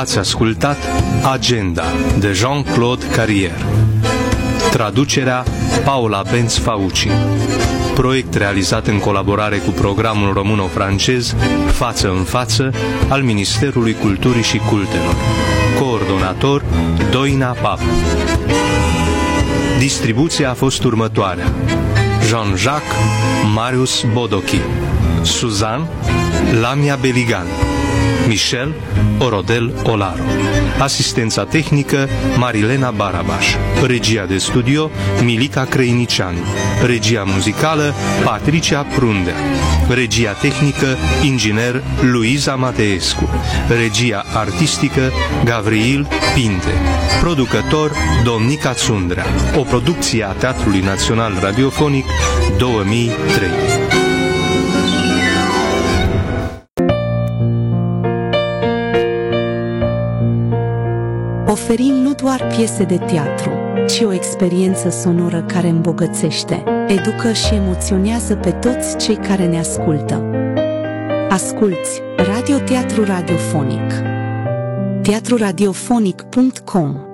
Ați ascultat Agenda de Jean-Claude Carrière. Traducerea Paula Benz Fauci. Proiect realizat în colaborare cu programul româno-francez Față în Față al Ministerului Culturii și Cultelor. Coordonator Doina Pap. Distribuția a fost următoarea: Jean-Jacques Marius Bodochi, Suzanne Lamia Beligan, Michel Orodel Olaro. Asistența tehnică Marilena Barabaș. Regia de studio Milica Creinicianu. Regia muzicală Patricia Prundea. Regia tehnică inginer Luiza Mateescu. Regia artistică Gavril Pinte. Producător Domnica Țundrea. O producție a Teatrului Național Radiofonic 2003. Oferim nu doar piese de teatru, ci o experiență sonoră care îmbogățește, educă și emoționează pe toți cei care ne ascultă. Asculți Radio Teatru Radiofonic. teatruradiofonic.com